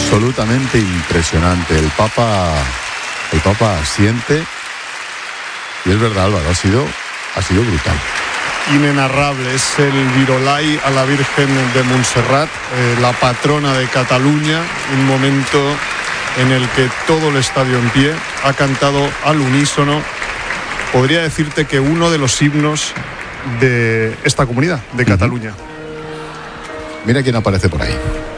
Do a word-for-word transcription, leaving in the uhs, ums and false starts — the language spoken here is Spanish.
absolutamente impresionante. El Papa, el Papa asiente. Y es verdad, Álvaro, ha sido, ha sido brutal. Inenarrable, es el Virolai a la Virgen de Montserrat, eh, la patrona de Cataluña, un momento en el que todo el estadio en pie ha cantado al unísono. Podría decirte que uno de los himnos de esta comunidad, de Cataluña. Uh-huh. Mira quién aparece por ahí.